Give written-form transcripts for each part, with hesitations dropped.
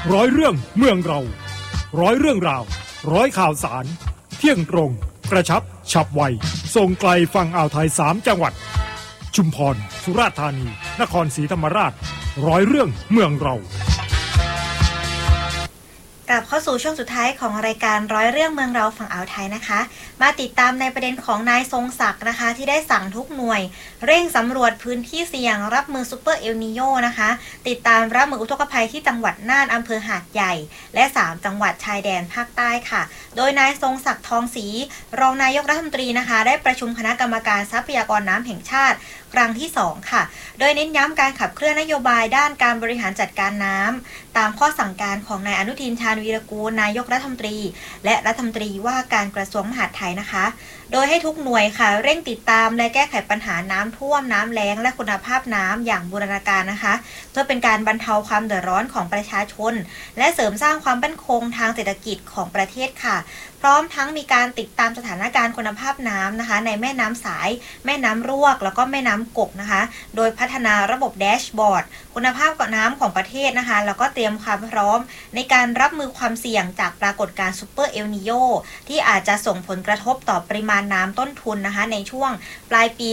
ร้อยเรื่องเมืองเราร้อยเรื่องราวร้อยข่าวสารเที่ยงตรงกระชับฉับไวส่งไกลฝั่งอ่าวไทย3จังหวัดชุมพรสุราษฎร์ธานีนครศรีธรรมราชร้อยเรื่องเมืองเรากลับเข้าสู่ช่วงสุดท้ายของรายการร้อยเรื่องเมืองเราฝั่งอ่าวไทยนะคะมาติดตามในประเด็นของนายทรงศักดิ์นะคะที่ได้สั่งทุกหน่วยเร่งสำรวจพื้นที่เสี่ยงรับมือซุปเปอร์เอลนีโญนะคะติดตามรับมืออุทกภัยที่จังหวัดน่านอำเภอหาดใหญ่และ3จังหวัดชายแดนภาคใต้ค่ะโดยนายทรงศักดิ์ทองศรีรองนายกรัฐมนตรีนะคะได้ประชุมคณะกรรมการทรัพยากรน้ำแห่งชาติครั้งที่2ค่ะโดยเน้นย้ำการขับเคลื่อนนโยบายด้านการบริหารจัดการน้ำตามข้อสั่งการของนายอนุทินชาญวีรกูลนายกรัฐมนตรีและรัฐมนตรีว่าการกระทรวงมหาดไทยนะคะโดยให้ทุกหน่วยค่ะเร่งติดตามและแก้ไขปัญหาน้ำท่วมน้ำแล้งและคุณภาพน้ำอย่างบูรณาการนะคะเพื่อเป็นการบรรเทาความเดือดร้อนของประชาชนและเสริมสร้างความมั่นคงทางเศรษฐกิจของประเทศค่ะพร้อมทั้งมีการติดตามสถานการณ์คุณภาพน้ำนะคะในแม่น้ำสายแม่น้ำรวกแล้วก็แม่น้ำกกนะคะโดยพัฒนาระบบแดชบอร์ดคุณภาพน้ำของประเทศนะคะแล้วก็เตรียมความพร้อมในการรับมือความเสี่ยงจากปรากฏการณ์ซุปเปอร์เอลนีโญที่อาจจะส่งผลกระทบต่อปริมาณน้ำต้นทุนนะคะในช่วงปลายปี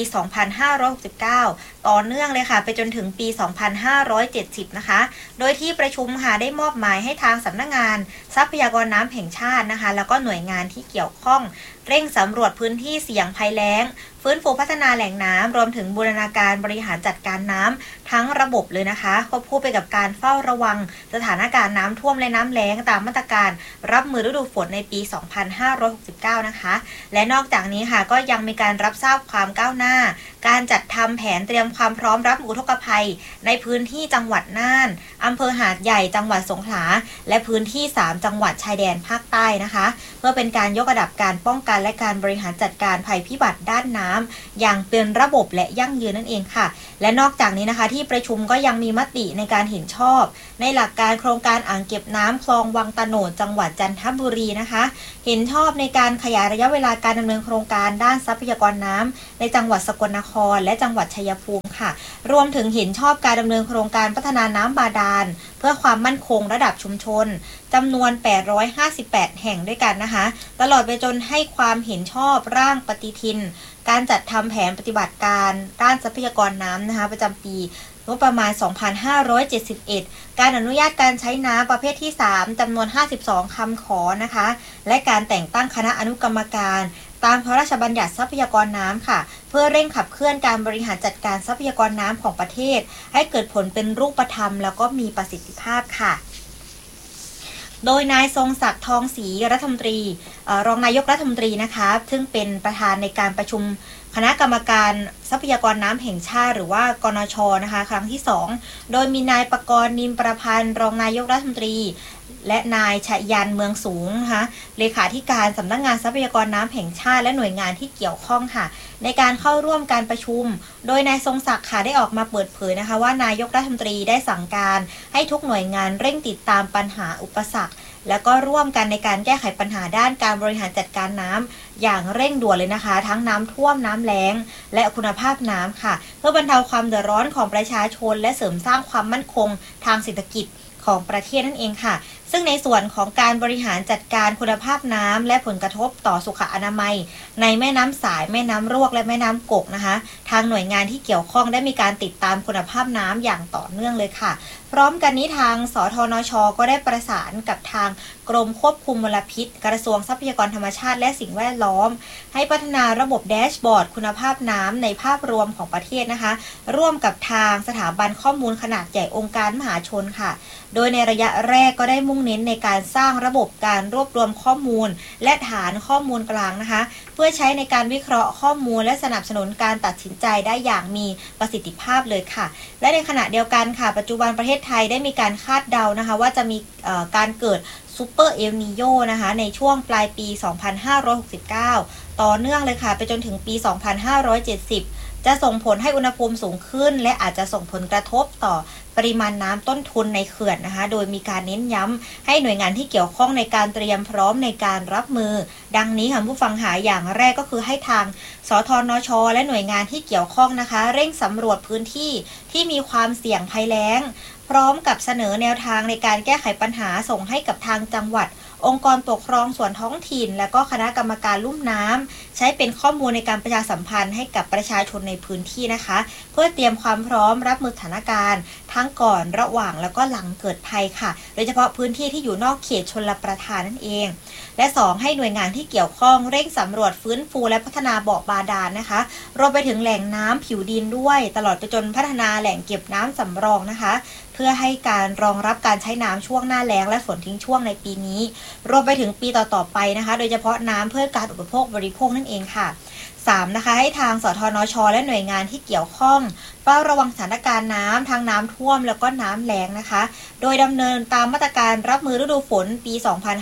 2569 ต่อเนื่องเลยค่ะไปจนถึงปี 2570 นะคะโดยที่ประชุมค่ะได้มอบหมายให้ทางสำนักงานทรัพยากรน้ำแห่งชาตินะคะแล้วก็หน่วยงานที่เกี่ยวข้องเร่งสำรวจพื้นที่เสี่ยงภัยแล้งฟื้นฟูพัฒนาแหล่งน้ำรวมถึงบูรณาการบริหารจัดการน้ำทั้งระบบเลยนะคะควบคู่ไปกับการเฝ้าระวังสถานการณ์น้ำท่วมและน้ำแล้งตามมาตรการรับมือฤดูฝนในปี 2569 นะคะและนอกจากนี้ค่ะก็ยังมีการรับทราบความก้าวหน้าการจัดทำแผนเตรียมความพร้อมรับมืออุทกภัยในพื้นที่จังหวัดน่านอำเภอหาดใหญ่จังหวัดสงขลาและพื้นที่3จังหวัดชายแดนภาคใต้นะคะเพื่อเป็นการยกระดับการป้องกันและการบริหารจัดการภัยพิบัติด้านน้ำอย่างเป็นระบบและยั่งยืนนั่นเองค่ะและนอกจากนี้นะคะที่ประชุมก็ยังมีมติในการเห็นชอบในหลักการโครงการอ่างเก็บน้ำคลองวังตะโนดจังหวัดจันทบุรีนะคะเห็นชอบในการขยายระยะเวลาการดำเนินโครงการด้านทรัพยากรน้ำในจังหวัดสกลนครและจังหวัดชัยภูมิค่ะรวมถึงเห็นชอบการดำเนินโครงการพัฒนาน้ำบาดาลเพื่อความมั่นคงระดับชุมชนจำนวน858แห่งด้วยกันนะคะตลอดไปจนให้ความเห็นชอบร่างปฏิทินการจัดทำแผนปฏิบัติการด้านทรัพยากรน้ำนะคะประจำปีงบประมาณ 2571 การอนุญาตการใช้น้ำประเภทที่3จำนวน52คำขอนะคะและการแต่งตั้งคณะอนุกรรมการตามพระราชบัญญัติทรัพยากรน้ำค่ะเพื่อเร่งขับเคลื่อนการบริหารจัดการทรัพยากรน้ำของประเทศให้เกิดผลเป็นรูปธรรมแล้วก็มีประสิทธิภาพค่ะโดยนายทรงศักดิ์ทองศรีรัฐมนตรีรองนายกรัฐมนตรีนะคะซึ่งเป็นประธานในการประชุมคณะกรรมการทรัพยากรน้ำแห่งชาติหรือว่ากนช.นะคะครั้งที่2โดยมีนายประกรณ์นิมประพันธ์รองนายกรัฐมนตรีและนายชยันเมืองสูงนะคะเลขาธิการสำนักงานทรัพยากรน้ำแห่งชาติและหน่วยงานที่เกี่ยวข้องค่ะในการเข้าร่วมการประชุมโดยนายทรงศักดิ์ค่ะได้ออกมาเปิดเผยนะคะว่านายกรัฐมนตรีได้สั่งการให้ทุกหน่วยงานเร่งติดตามปัญหาอุปสรรคแล้วก็ร่วมกันในการแก้ไขปัญหาด้านการบริหารจัดการน้ำอย่างเร่งด่วนเลยนะคะทั้งน้ำท่วมน้ำแล้งและคุณภาพน้ำค่ะเพื่อบรรเทาความเดือดร้อนของประชาชนและเสริมสร้างความมั่นคงทางเศรษฐกิจของประเทศนั่นเองค่ะซึ่งในส่วนของการบริหารจัดการคุณภาพน้ำและผลกระทบต่อสุขอนามัยในแม่น้ำสายแม่น้ำรวกและแม่น้ำกกนะคะทางหน่วยงานที่เกี่ยวข้องได้มีการติดตามคุณภาพน้ำอย่างต่อเนื่องเลยค่ะพร้อมกันนี้ทางสทนช.ก็ได้ประสานกับทางกรมควบคุมมลพิษกระทรวงทรัพยากรธรรมชาติและสิ่งแวดล้อมให้พัฒนาระบบแดชบอร์ดคุณภาพน้ำในภาพรวมของประเทศนะคะร่วมกับทางสถาบันข้อมูลขนาดใหญ่องค์การมหาชนค่ะโดยในระยะแรกก็ได้มุ่งเน้นในการสร้างระบบการรวบรวมข้อมูลและฐานข้อมูลกลางนะคะเพื่อใช้ในการวิเคราะห์ข้อมูลและสนับสนุนการตัดสินใจได้อย่างมีประสิทธิภาพเลยค่ะและในขณะเดียวกันค่ะปัจจุบันประเทศไทยได้มีการคาดเดานะคะว่าจะมีการเกิดซุปเปอร์เอลนีโญนะคะในช่วงปลายปี 2569 ต่อเนื่องเลยค่ะไปจนถึงปี 2570 จะส่งผลให้อุณหภูมิสูงขึ้นและอาจจะส่งผลกระทบต่อปริมาณน้ำต้นทุนในเขื่อนนะคะโดยมีการเน้นย้ำให้หน่วยงานที่เกี่ยวข้องในการเตรียมพร้อมในการรับมือดังนี้ค่ะผู้ฟังหาอย่างแรกก็คือให้ทางสทนช.และหน่วยงานที่เกี่ยวข้องนะคะเร่งสำรวจพื้นที่ที่มีความเสี่ยงภัยแล้งพร้อมกับเสนอแนวทางในการแก้ไขปัญหาส่งให้กับทางจังหวัดองค์กรปกครองส่วนท้องถิ่นและก็คณะกรรมการลุ่มน้ำใช้เป็นข้อมูลในการประชาสัมพันธ์ให้กับประชาชนในพื้นที่นะคะเพื่อเตรียมความพร้อมรับมือสถานการณ์ทั้งก่อนระหว่างแล้วก็หลังเกิดภัยค่ะโดยเฉพาะพื้นที่ที่อยู่นอกเขตชลประทานนั่นเองและ2ให้หน่วยงานที่เกี่ยวข้องเร่งสำรวจฟื้นฟูและพัฒนาบ่อบาดาลนะคะรวมไปถึงแหล่งน้ำผิวดินด้วยตลอดไปจนพัฒนาแหล่งเก็บน้ำสำรองนะคะเพื่อให้การรองรับการใช้น้ำช่วงหน้าแล้งและฝนทิ้งช่วงในปีนี้รวมไปถึงปีต่อๆไปนะคะโดยเฉพาะน้ำเพื่อการอุปโภคบริโภคนั่นเองค่ะ3นะคะให้ทางสทนช.และหน่วยงานที่เกี่ยวข้องเฝ้าระวังสถานการณ์น้ำทั้งน้ำท่วมแล้วก็น้ำแล้งนะคะโดยดำเนินตามมาตรการรับมือฤดูฝนปี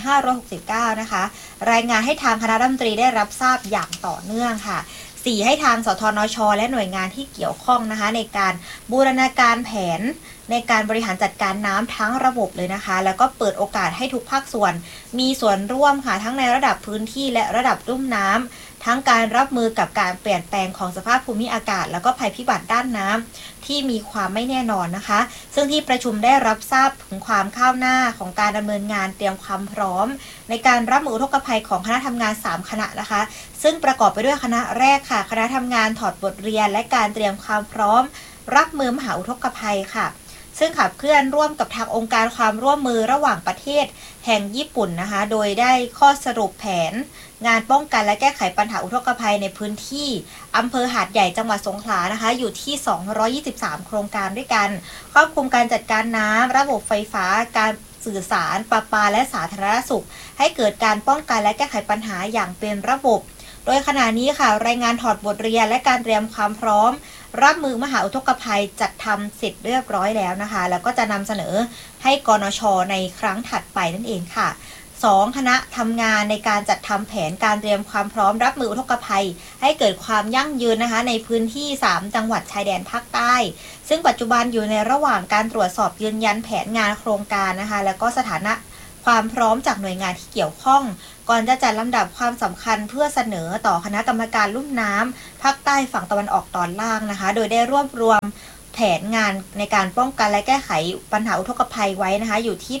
2569 นะคะรายงานให้ทางคณะรัฐมนตรีได้รับทราบอย่างต่อเนื่องค่ะ4ให้ทางสทนช.และหน่วยงานที่เกี่ยวข้องนะคะในการบูรณาการแผนในการบริหารจัดการน้ำทั้งระบบเลยนะคะแล้วก็เปิดโอกาสให้ทุกภาคส่วนมีส่วนร่วมค่ะทั้งในระดับพื้นที่และระดับลุ่มน้ำทั้งการรับมือกับการเปลี่ยนแปลงของสภาพภูมิอากาศแล้วก็ภัยพิบัติด้านน้ำที่มีความไม่แน่นอนนะคะซึ่งที่ประชุมได้รับทราบถึงความก้าวหน้าของการดำเนินงานเตรียมความพร้อมในการรับมืออุทกภัยของคณะทำงาน3คณะนะคะซึ่งประกอบไปด้วยคณะแรกค่ะคณะทำงานถอดบทเรียนและการเตรียมความพร้อมรับมือมหาอุทกภัยค่ะซึ่งขับเคลื่อนร่วมกับทางองค์การความร่วมมือระหว่างประเทศแห่งญี่ปุ่นนะคะโดยได้ข้อสรุปแผนงานป้องกันและแก้ไขปัญหาอุทกภัยในพื้นที่อำเภอหาดใหญ่จังหวัดสงขลานะคะอยู่ที่223โครงการด้วยกันครอบคลุมการจัดการน้ำระบบไฟฟ้าการสื่อสารประปาและสาธารณสุขให้เกิดการป้องกันและแก้ไขปัญหาอย่างเป็นระบบโดยขณะนี้ค่ะรายงานถอดบทเรียนและการเตรียมความพร้อมรับมือมหาอุทกภัยจัดทำเสร็จเรียบร้อยแล้วนะคะแล้วก็จะนำเสนอให้กนช.ในครั้งถัดไปนั่นเองค่ะ2คณะทำงานในการจัดทำแผนการเตรียมความพร้อมรับมืออุทกภัยให้เกิดความยั่งยืนนะคะในพื้นที่3จังหวัดชายแดนภาคใต้ซึ่งปัจจุบันอยู่ในระหว่างการตรวจสอบยืนยันแผนงานโครงการนะคะแล้วก็สถานะความพร้อมจากหน่วยงานที่เกี่ยวข้องก่อนจะจัดลำดับความสำคัญเพื่อเสนอต่อคณะกรรมการลุ่มน้ำภาคใต้ฝั่งตะวันออกตอนล่างนะคะโดยได้รวบรวมแผนงานในการป้องกันและแก้ไขปัญหาอุทกภัยไว้นะคะอยู่ที่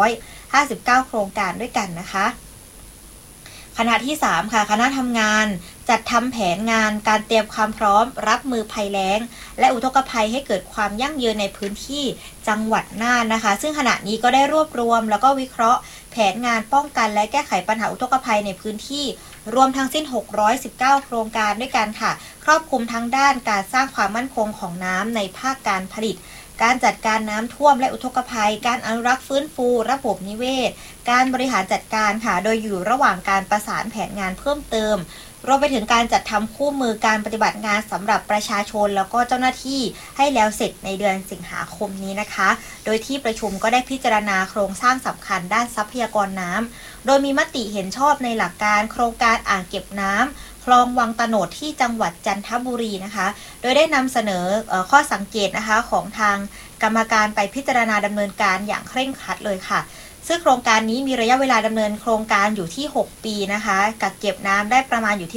859โครงการด้วยกันนะคะคณะที่3ค่ะคณะทำงานจัดทำแผนงานการเตรียมความพร้อมรับมือภัยแล้งและอุทกภัยให้เกิดความยั่งยืนในพื้นที่จังหวัดน่านนะคะซึ่งขณะนี้ก็ได้รวบรวมแล้วก็วิเคราะห์แผนงานป้องกันและแก้ไขปัญหาอุทกภัยในพื้นที่รวมทั้งสิ้น619โครงการด้วยกันค่ะครอบคลุมทั้งด้านการสร้างความมั่นคงของน้ำในภาคการผลิตการจัดการน้ำท่วมและอุทกภัยการอนุรักษ์ฟื้นฟูระบบนิเวศการบริหารจัดการค่ะโดยอยู่ระหว่างการประสานแผนงานเพิ่มเติมรวมไปถึงการจัดทำคู่มือการปฏิบัติงานสำหรับประชาชนแล้วก็เจ้าหน้าที่ให้แล้วเสร็จในเดือนสิงหาคมนี้นะคะโดยที่ประชุมก็ได้พิจารณาโครงสร้างสำคัญด้านทรัพยากรน้ำโดยมีมติเห็นชอบในหลักการโครงการอ่างเก็บน้ำคลองวังตโนดที่จังหวัดจันทบุรีนะคะโดยได้นำเสนอข้อสังเกตนะคะของทางกรรมการไปพิจารณาดำเนินการอย่างเคร่งครัดเลยค่ะซึ่งโครงการนี้มีระยะเวลาดำเนินโครงการอยู่ที่6ปีนะคะกักเก็บน้ำได้ประมาณอยู่ที่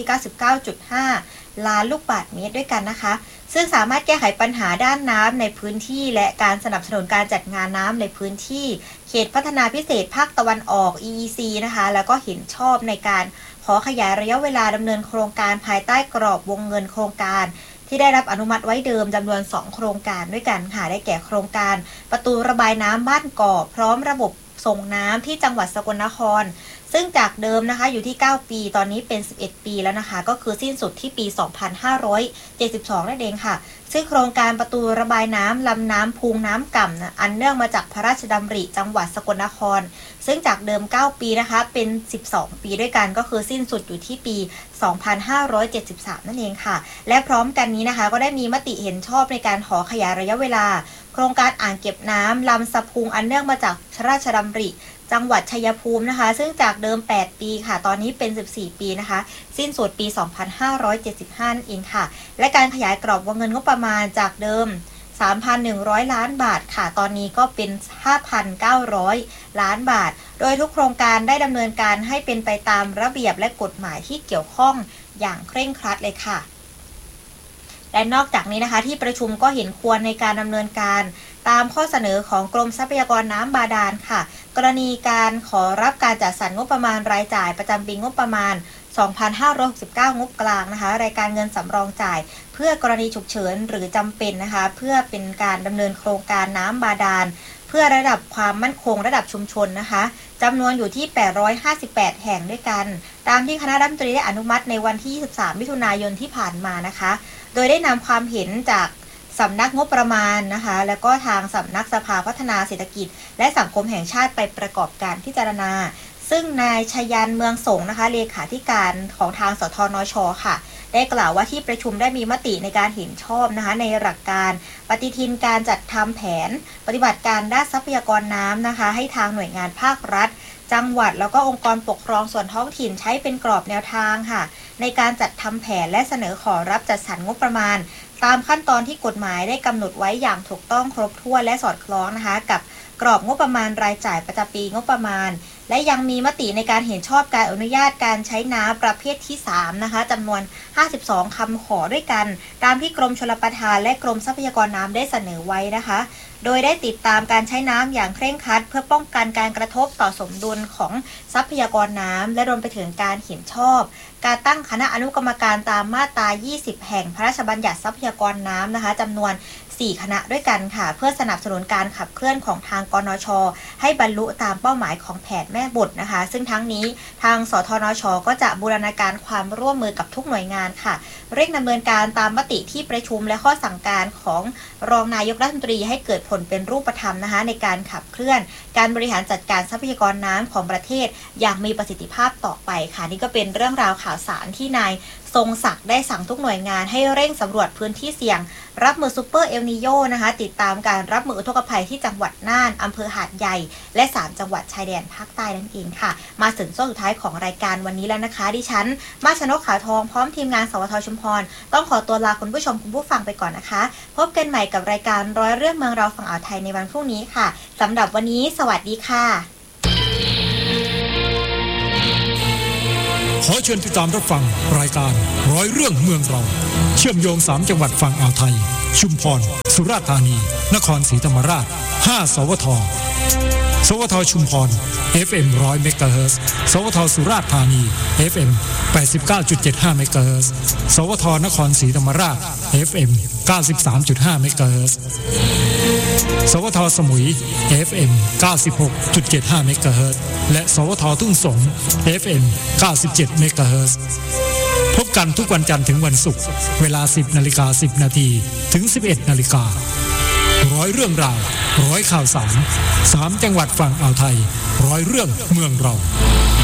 99.5 ล้านลูกบาศก์เมตรด้วยกันนะคะซึ่งสามารถแก้ไขปัญหาด้านน้ำในพื้นที่และการสนับสนุนการจัดงานน้ำในพื้นที่เขตพัฒนาพิเศษภาคตะวันออก EEC นะคะแล้วก็เห็นชอบในการขอขยายระยะเวลาดำเนินโครงการภายใต้กรอบวงเงินโครงการที่ได้รับอนุมัติไว้เดิมจำนวน2โครงการด้วยกันค่ะได้แก่โครงการประตูระบายน้ำบ้านกอบพร้อมระบบส่งน้ำที่จังหวัดสกลนครซึ่งจากเดิมนะคะอยู่ที่9ปีตอนนี้เป็น11ปีแล้วนะคะก็คือสิ้นสุดที่ปี2572นั่นเองค่ะซึ่งโครงการประตูระบายน้ำลำน้ำพุงน้ำก่ำอันเนื่องมาจากพระราชดำริจังหวัดสกลนครซึ่งจากเดิม9ปีนะคะเป็น12ปีด้วยกันก็คือสิ้นสุดอยู่ที่ปี2573นั่นเองค่ะและพร้อมกันนี้นะคะก็ได้มีมติเห็นชอบในการขอขยายระยะเวลาโครงการอ่างเก็บน้ำลำสะพุงอันเนื่องมาจากพระราชดำริจังหวัดชัยภูมินะคะซึ่งจากเดิม8ปีค่ะตอนนี้เป็น14ปีนะคะสิ้นสุดปี2575นั่นเองค่ะและการขยายกรอบวงเงินงบประมาณจากเดิม 3,100 ล้านบาทค่ะตอนนี้ก็เป็น 5,900 ล้านบาทโดยทุกโครงการได้ดำเนินการให้เป็นไปตามระเบียบและกฎหมายที่เกี่ยวข้องอย่างเคร่งครัดเลยค่ะและนอกจากนี้นะคะที่ประชุมก็เห็นควรในการดำเนินการตามข้อเสนอของกรมทรัพยากรน้ำบาดาลค่ะกรณีการขอรับการจัดสรรงบประมาณรายจ่ายประจำปีงบประมาณ 2569 งบกลางนะคะรายการเงินสำรองจ่ายเพื่อกรณีฉุกเฉินหรือจำเป็นนะคะเพื่อเป็นการดำเนินโครงการน้ำบาดาลเพื่อระดับความมั่นคงระดับชุมชนนะคะจำนวนอยู่ที่858แห่งด้วยกันตามที่คณะรัฐมนตรีได้อนุมัติในวันที่23มิถุนายนที่ผ่านมานะคะโดยได้นำความเห็นจากสำนักงบประมาณนะคะแล้วก็ทางสำนักสภาพัฒนาเศรษฐกิจและสังคมแห่งชาติไปประกอบการพิจารณาซึ่งนายชยันเมืองสงนะคะเลขาธิการของทางสทนช.ค่ะได้กล่าวว่าที่ประชุมได้มีมติในการเห็นชอบนะคะในหลักการปฏิทินการจัดทำแผนปฏิบัติการด้านทรัพยากรน้ำนะคะให้ทางหน่วยงานภาครัฐจังหวัดแล้วก็องค์กรปกครองส่วนท้องถิ่นใช้เป็นกรอบแนวทางค่ะในการจัดทำแผนและเสนอขอรับจัดสรรงบประมาณตามขั้นตอนที่กฎหมายได้กำหนดไว้อย่างถูกต้องครบถ้วนและสอดคล้องนะคะกับกรอบงบประมาณรายจ่ายประจำปีงบประมาณและยังมีมติในการเห็นชอบการอนุญาตการใช้น้ำประเภทที่3นะคะจำนวน52คำขอด้วยกันตามที่กรมชลประทานและกรมทรัพยากรน้ำได้เสนอไว้นะคะโดยได้ติดตามการใช้น้ำอย่างเคร่งครัดเพื่อป้องกันการกระทบต่อสมดุลของทรัพยากรน้ำและรวมไปถึงการเห็นชอบการตั้งคณะอนุกรรมการตามมาตรา20แห่งพระราชบัญญัติทรัพยากรน้ำนะคะจำนวน4คณะด้วยกันค่ะเพื่อสนับสนุนการขับเคลื่อนของทางกนช.ให้บรรลุตามเป้าหมายของแผนแม่บทนะคะซึ่งทั้งนี้ทางสทนช.ก็จะบูรณาการความร่วมมือกับทุกหน่วยงานค่ะเร่งดำเนินการตามมติที่ประชุมและข้อสั่งการของรองนายกรัฐมนตรีให้เกิดผลเป็นรูปธรรมนะคะในการขับเคลื่อนการบริหารจัดการทรัพยากรน้ำของประเทศอย่างมีประสิทธิภาพต่อไปค่ะนี่ก็เป็นเรื่องราวข่าวสารที่นายทรงศักดิ์ได้สั่งทุกหน่วยงานให้เร่งสำรวจพื้นที่เสี่ยงรับมือซูเปอร์เอลนีโญนะคะติดตามการรับมืออุทกภัยที่จังหวัดน่านอำเภอหาดใหญ่และ3จังหวัดชายแดนภาคใต้นั่นเองค่ะมาถึงช่วงสุดท้ายของรายการวันนี้แล้วนะคะดิฉันมาชนกขาวทองพร้อมทีมงานสวทชุมพรต้องขอตัวลาคุณผู้ชมคุณผู้ฟังไปก่อนนะคะพบกันใหม่กับรายการร้อยเรื่องเมืองเราฝั่งอ่าวไทยในวันพรุ่งนี้ค่ะสำหรับวันนี้สวัสดีค่ะขอเชิญติดตามรับฟังรายการร้อยเรื่องเมืองเราเชื่อมโยง3จังหวัดฝั่งอ่าวไทยชุมพรสุราษฎร์ธานีนครศรีธรรมราช5สวทสวทชุมพร FM 100 เมกะเฮิรตซ์สวทสุราษฎร์ธานี FM 89.75 เมกะเฮิรตซ์สวทนครศรีธรรมราช FM 93.5 เมกะเฮิรตซ์สวทสมุย FM 96.75 เมกะเฮิรตซ์และสวททุ่งสง FM 97 เมกะเฮิรตซ์พบกันทุกวันจันทร์ถึงวันศุกร์เวลา 10:10 น.ถึง 11:00 น.ร้อยเรื่องราวร้อยข่าวสาร3จังหวัดฝั่งอ่าวไทยร้อยเรื่องเมืองเรา